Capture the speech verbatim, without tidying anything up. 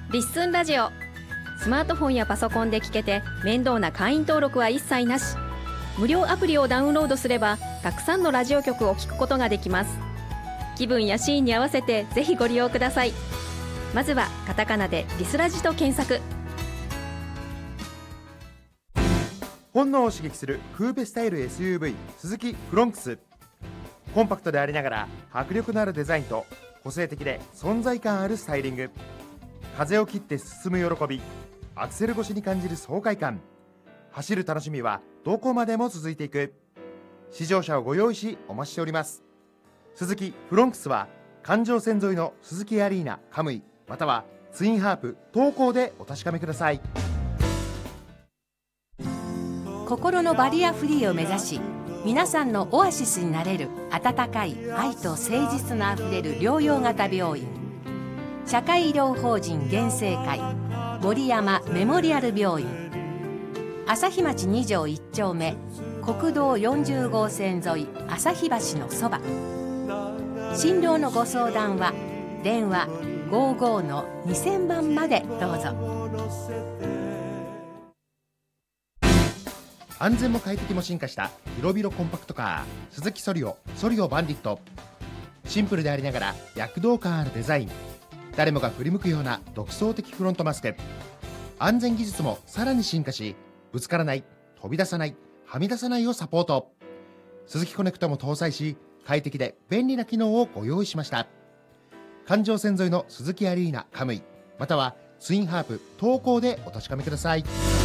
リッスンラジオ。スマートフォンやパソコンで聞けて面倒な会員登録は一切なし。無料アプリをダウンロードすればたくさんのラジオ局を聞くことができます。気分やシーンに合わせてぜひご利用ください。まずはカタカナでリスラジと検索。 本能を刺激するクーペスタイル エスユーブイ スズキフロンクス。コンパクトでありながら迫力のあるデザインと個性的で存在感あるスタイリング。風を切って進む喜び、アクセル越しに感じる爽快感。走る楽しみはどこまでも続いていく。試乗車をご用意しお待ちしております。スズキフロンクスは環状線沿いのスズキアリーナカムイまたはツインハープ東高でお確かめください。 心のバリアフリーを目指し、皆さんのオアシスになれる温かい愛と誠実のあふれる療養型病院、社会医療法人原生会森山メモリアル病院、朝日町に条いっ丁目国道よんじゅう号線沿い朝日橋のそば。診療のご相談は電話 ごじゅうごのにせん 番までどうぞ。 安全も快適も進化した広々コンパクトカースズキソリオソリオバンディット。シンプルでありながら躍動感あるデザイン、誰もが振り向くような独創的フロントマスク。安全技術もさらに進化し、ぶつからない、飛び出さない、はみ出さないをサポート。スズキコネクトも搭載し、快適で便利な機能をご用意しました。環状線沿いのスズキアリーナカムイまたはツインハープ東高でお確かめください。